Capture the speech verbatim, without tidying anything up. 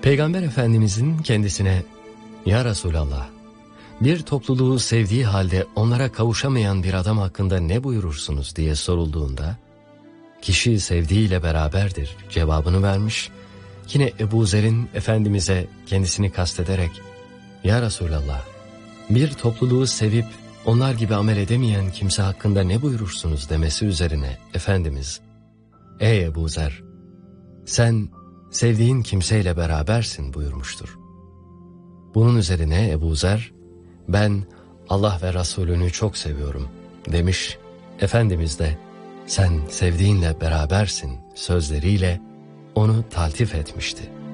Peygamber Efendimizin kendisine "Ya Resulallah, bir topluluğu sevdiği halde onlara kavuşamayan bir adam hakkında ne buyurursunuz?" diye sorulduğunda, "Kişi sevdiğiyle beraberdir" cevabını vermiş. Yine Ebu Zer'in Efendimiz'e kendisini kastederek "Ya Resulallah, bir topluluğu sevip onlar gibi amel edemeyen kimse hakkında ne buyurursunuz?" demesi üzerine Efendimiz, "Ey Ebu Zer, sen sevdiğin kimseyle berabersin" buyurmuştur. Bunun üzerine Ebu Zer, "Ben Allah ve Resulünü çok seviyorum" demiş. Efendimiz de "Sen sevdiğinle berabersin" sözleriyle onu taltif etmişti.